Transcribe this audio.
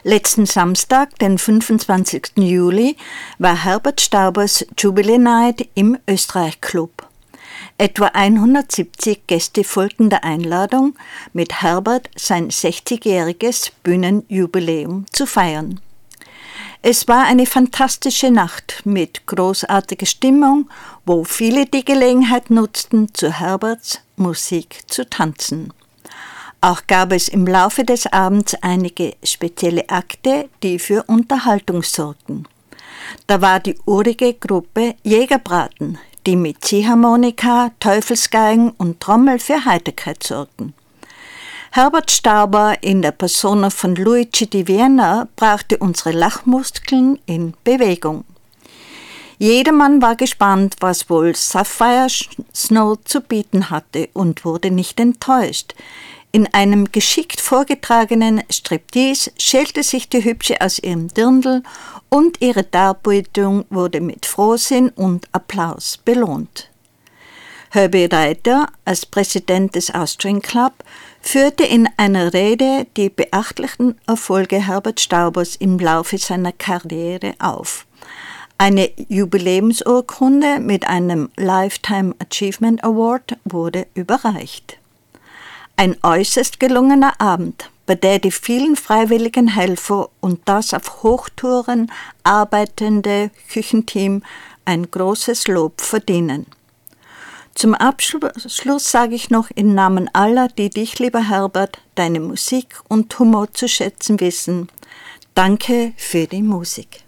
Letzten Samstag, den 25. Juli, war Herbert Staubers Jubilee Night im Österreich Club. Etwa 170 Gäste folgten der Einladung, mit Herbert sein 60-jähriges Bühnenjubiläum zu feiern. Es war eine fantastische Nacht mit großartiger Stimmung, wo viele die Gelegenheit nutzten, zu Herberts Musik zu tanzen. Auch gab es im Laufe des Abends einige spezielle Akte, die für Unterhaltung sorgten. Da war die urige Gruppe Jägerbraten, die mit Ziehharmonika, Teufelsgeigen und Trommel für Heiterkeit sorgten. Herbert Stauber in der Persona von Luigi di Vienna brachte unsere Lachmuskeln in Bewegung. Jedermann war gespannt, was wohl Sapphire Snow zu bieten hatte und wurde nicht enttäuscht. In einem geschickt vorgetragenen Striptease schälte sich die Hübsche aus ihrem Dirndl und ihre Darbietung wurde mit Frohsinn und Applaus belohnt. Herbie Reiter als Präsident des Austrian Club führte in einer Rede die beachtlichen Erfolge Herbert Staubers im Laufe seiner Karriere auf. Eine Jubiläumsurkunde mit einem Lifetime Achievement Award wurde überreicht. Ein äußerst gelungener Abend, bei der die vielen freiwilligen Helfer und das auf Hochtouren arbeitende Küchenteam ein großes Lob verdienen. Zum Abschluss sage ich noch im Namen aller, die dich, lieber Herbert, deine Musik und Humor zu schätzen wissen, danke für die Musik.